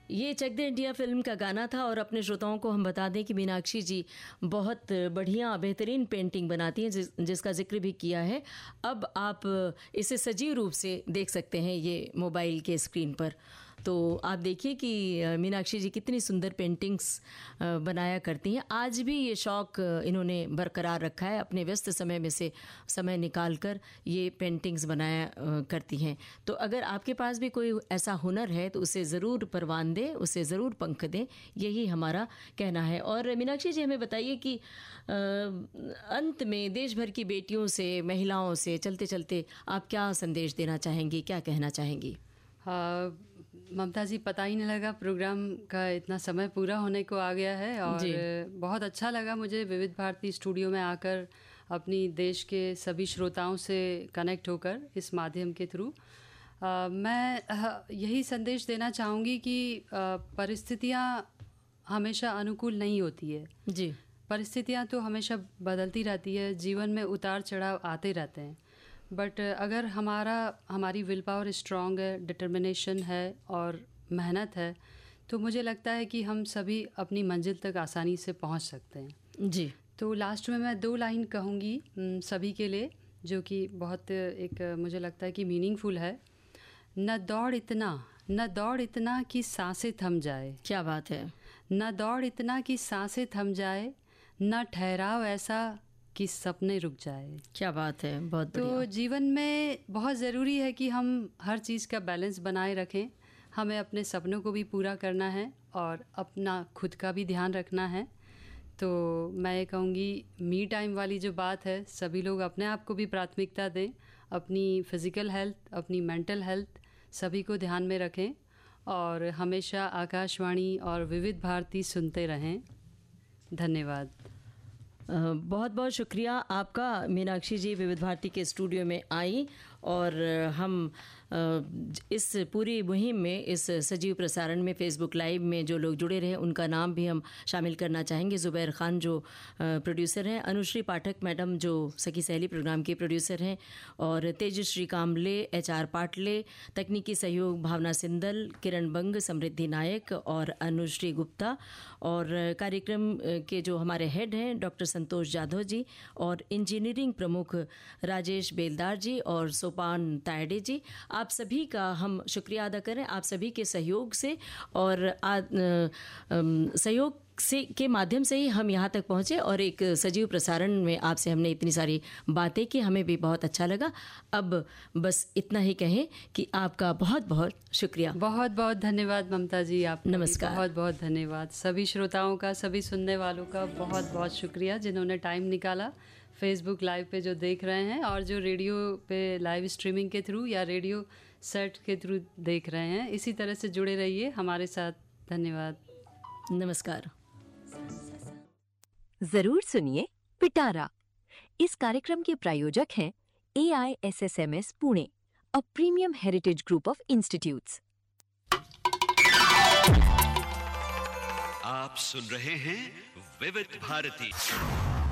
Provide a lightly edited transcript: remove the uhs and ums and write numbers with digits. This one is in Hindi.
ये चक दे इंडिया फिल्म का गाना था। और अपने श्रोताओं को हम बता दें कि मीनाक्षी जी बहुत बढ़िया बेहतरीन पेंटिंग बनाती हैं, जिसका जिक्र भी किया है। अब आप इसे सजीव रूप से देख सकते हैं ये मोबाइल के स्क्रीन पर। तो आप देखिए कि मीनाक्षी जी कितनी सुंदर पेंटिंग्स बनाया करती हैं। आज भी ये शौक़ इन्होंने बरकरार रखा है, अपने व्यस्त समय में से समय निकाल कर ये पेंटिंग्स बनाया करती हैं। तो अगर आपके पास भी कोई ऐसा हुनर है तो उसे ज़रूर परवान दें, उसे ज़रूर पंख दें, यही हमारा कहना है। और मीनाक्षी जी हमें बताइए कि अंत में देश भर की बेटियों से, महिलाओं से चलते चलते आप क्या संदेश देना चाहेंगी, क्या कहना चाहेंगी? ममता जी, पता ही नहीं लगा प्रोग्राम का इतना समय पूरा होने को आ गया है। और बहुत अच्छा लगा मुझे विविध भारती स्टूडियो में आकर अपनी देश के सभी श्रोताओं से कनेक्ट होकर इस माध्यम के थ्रू। मैं यही संदेश देना चाहूँगी कि परिस्थितियाँ हमेशा अनुकूल नहीं होती है जी। परिस्थितियाँ तो हमेशा बदलती रहती है, जीवन में उतार चढ़ाव आते रहते हैं। बट अगर हमारी विल पावर स्ट्रॉन्ग है, डिटर्मिनेशन है और मेहनत है, तो मुझे लगता है कि हम सभी अपनी मंजिल तक आसानी से पहुंच सकते हैं जी। तो लास्ट में मैं 2 लाइन कहूँगी सभी के लिए, जो कि बहुत एक मुझे लगता है कि मीनिंगफुल है। न दौड़ इतना कि सांसें थम जाए। क्या बात है। न दौड़ इतना कि सांसें थम जाए, न ठहराव ऐसा कि सपने रुक जाए। क्या बात है, बहुत बढ़िया। तो जीवन में बहुत ज़रूरी है कि हम हर चीज़ का बैलेंस बनाए रखें। हमें अपने सपनों को भी पूरा करना है और अपना खुद का भी ध्यान रखना है। तो मैं ये कहूँगी, मी टाइम वाली जो बात है, सभी लोग अपने आप को भी प्राथमिकता दें, अपनी फ़िज़िकल हेल्थ, अपनी मेंटल हेल्थ सभी को ध्यान में रखें और हमेशा आकाशवाणी और विविध भारती सुनते रहें। धन्यवाद। बहुत बहुत शुक्रिया आपका मीनाक्षी जी, विविध भारती के स्टूडियो में आई। और हम इस पूरी मुहिम में, इस सजीव प्रसारण में, फेसबुक लाइव में जो लोग जुड़े रहे उनका नाम भी हम शामिल करना चाहेंगे। ज़ुबैर ख़ान जो प्रोड्यूसर हैं, अनुश्री पाठक मैडम जो सखी सहेली प्रोग्राम के प्रोड्यूसर हैं, और तेजश्री कामले, HR पाटले, तकनीकी सहयोग भावना सिंदल, किरण बंग, समृद्धि नायक और अनुश्री गुप्ता, और कार्यक्रम के जो हमारे हेड हैं डॉक्टर संतोष जाधव जी, और इंजीनियरिंग प्रमुख राजेश बेलदार जी और सोपान तायडे जी। आप सभी का हम शुक्रिया अदा करें, आप सभी के सहयोग से और सहयोग से के माध्यम से ही हम यहाँ तक पहुँचे और एक सजीव प्रसारण में आपसे हमने इतनी सारी बातें की, हमें भी बहुत अच्छा लगा। अब बस इतना ही कहें कि आपका बहुत बहुत शुक्रिया। बहुत बहुत धन्यवाद ममता जी, आप नमस्कार। बहुत बहुत धन्यवाद। सभी श्रोताओं का, सभी सुनने वालों का बहुत बहुत शुक्रिया जिन्होंने टाइम निकाला फेसबुक लाइव पे जो देख रहे हैं, और जो रेडियो पे लाइव स्ट्रीमिंग के थ्रू या रेडियो सेट के थ्रू देख रहे हैं। इसी तरह से जुड़े रहिए हमारे साथ। धन्यवाद। नमस्कार। जरूर सुनिए पिटारा। इस कार्यक्रम के प्रायोजक हैं AISSMS Pune, a premium heritage group of institutes. आप सुन रहे हैं विविध भारती।